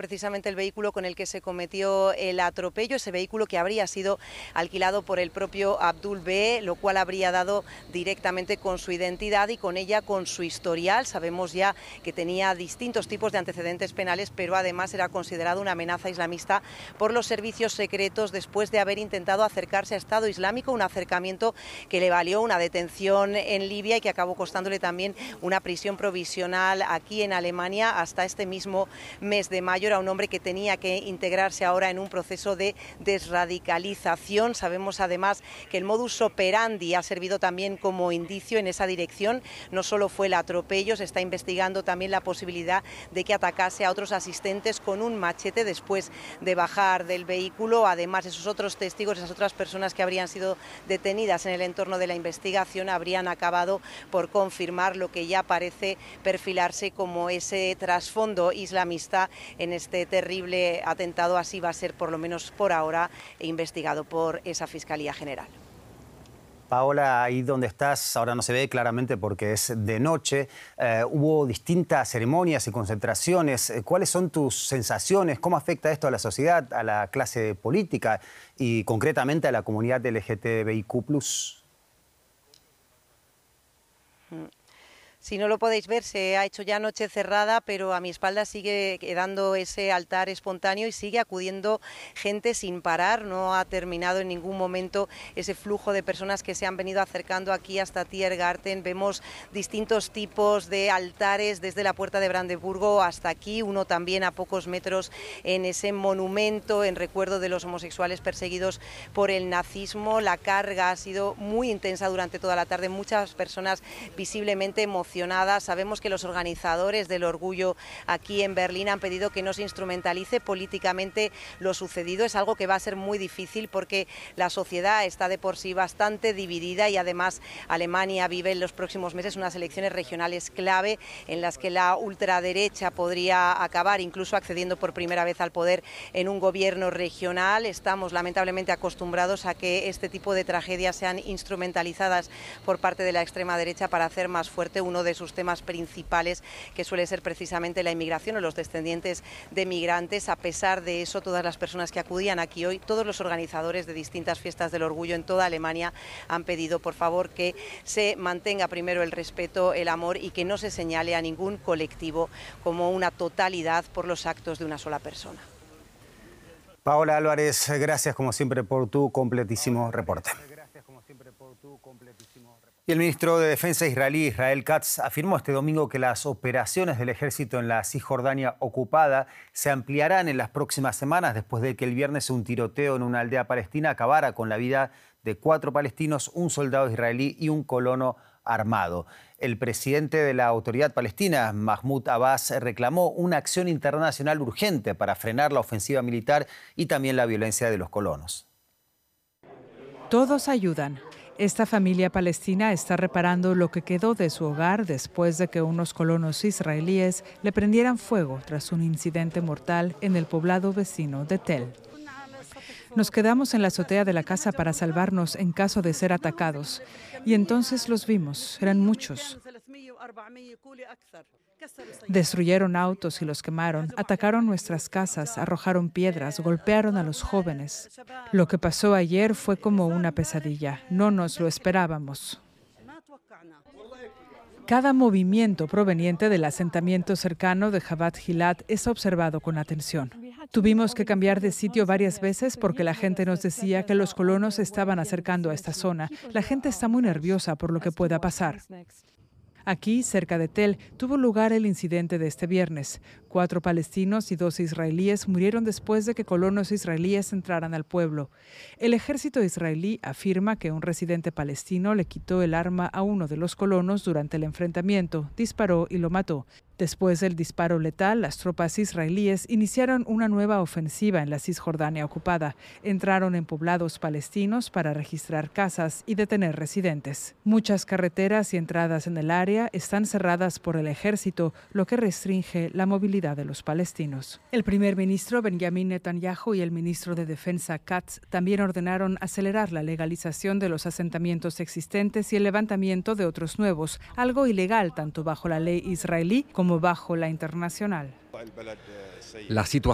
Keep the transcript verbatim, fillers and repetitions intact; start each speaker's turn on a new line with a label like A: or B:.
A: precisamente el vehículo con el que se cometió el atropello, ese vehículo que habría sido alquilado por el propio Abdul B, lo cual habría dado directamente con su identidad y con ella con su historial. Sabemos ya que tenía distintos tipos de antecedentes penales, pero además era considerado una amenaza islamista por los servicios secretos después de haber intentado acercarse a Estado Islámico, un acercamiento que le valió una detención en Libia y que acabó costándole también una prisión provisional aquí en Alemania hasta este mismo mes de mayo. Era un hombre que tenía que integrarse ahora en un proceso de desradicalización. Sabemos además que el modus operandi ha servido también como indicio en esa dirección. No solo fue el atropello, se está investigando también la posibilidad de que atacase a otros asistentes con un machete después de bajar del vehículo. Además, esos otros testigos, esas otras personas que habrían sido detenidas en el entorno de la investigación habrían acabado por confirmar lo que ya parece perfilarse como ese trasfondo islamista en este terrible atentado. Así va a ser, por lo menos por ahora, investigado por esa Fiscalía General.
B: Paola, ahí donde estás, ahora no se ve claramente porque es de noche, eh, hubo distintas ceremonias y concentraciones. ¿Cuáles son tus sensaciones? ¿Cómo afecta esto a la sociedad, a la clase política y concretamente a la comunidad L G T B I Q plus?
A: Si no lo podéis ver, se ha hecho ya noche cerrada, pero a mi espalda sigue quedando ese altar espontáneo y sigue acudiendo gente sin parar. No ha terminado en ningún momento ese flujo de personas que se han venido acercando aquí hasta Tiergarten. Vemos distintos tipos de altares desde la Puerta de Brandeburgo hasta aquí, uno también a pocos metros en ese monumento en recuerdo de los homosexuales perseguidos por el nazismo. La carga ha sido muy intensa durante toda la tarde, muchas personas visiblemente emocionadas. Sabemos que los organizadores del orgullo aquí en Berlín han pedido que no se instrumentalice políticamente lo sucedido. Es algo que va a ser muy difícil porque la sociedad está de por sí bastante dividida y además Alemania vive en los próximos meses unas elecciones regionales clave en las que la ultraderecha podría acabar incluso accediendo por primera vez al poder en un gobierno regional. Estamos lamentablemente acostumbrados a que este tipo de tragedias sean instrumentalizadas por parte de la extrema derecha para hacer más fuerte uno de sus temas principales, que suele ser precisamente la inmigración o los descendientes de migrantes. A pesar de eso, todas las personas que acudían aquí hoy, todos los organizadores de distintas fiestas del orgullo en toda Alemania han pedido, por favor, que se mantenga primero el respeto, el amor y que no se señale a ningún colectivo como una totalidad por los actos de una sola persona.
B: Paola Álvarez, gracias como siempre por tu completísimo reporte. Y el ministro de Defensa israelí, Israel Katz, afirmó este domingo que las operaciones del ejército en la Cisjordania ocupada se ampliarán en las próximas semanas después de que el viernes un tiroteo en una aldea palestina acabara con la vida de cuatro palestinos, un soldado israelí y un colono armado. El presidente de la Autoridad Palestina, Mahmoud Abbas, reclamó una acción internacional urgente para frenar la ofensiva militar y también la violencia de los colonos.
C: Todos ayudan. Esta familia palestina está reparando lo que quedó de su hogar después de que unos colonos israelíes le prendieran fuego tras un incidente mortal en el poblado vecino de Tel. Nos quedamos en la azotea de la casa para salvarnos en caso de ser atacados. Y entonces los vimos, eran muchos. Destruyeron autos y los quemaron, atacaron nuestras casas, arrojaron piedras, golpearon a los jóvenes. Lo que pasó ayer fue como una pesadilla, no nos lo esperábamos. Cada movimiento proveniente del asentamiento cercano de Jabat Gilat es observado con atención. Tuvimos que cambiar de sitio varias veces porque la gente nos decía que los colonos se estaban acercando a esta zona. La gente está muy nerviosa por lo que pueda pasar. Aquí, cerca de Tel, tuvo lugar el incidente de este viernes. Cuatro palestinos y dos israelíes murieron después de que colonos israelíes entraran al pueblo. El ejército israelí afirma que un residente palestino le quitó el arma a uno de los colonos durante el enfrentamiento, disparó y lo mató. Después del disparo letal, las tropas israelíes iniciaron una nueva ofensiva en la Cisjordania ocupada. Entraron en poblados palestinos para registrar casas y detener residentes. Muchas carreteras y entradas en el área están cerradas por el ejército, lo que restringe la movilidad de los palestinos. El primer ministro Benjamin Netanyahu y el ministro de Defensa Katz también ordenaron acelerar la legalización de los asentamientos existentes y el levantamiento de otros nuevos, algo ilegal tanto bajo la ley israelí como bajo la internacional.
D: La situación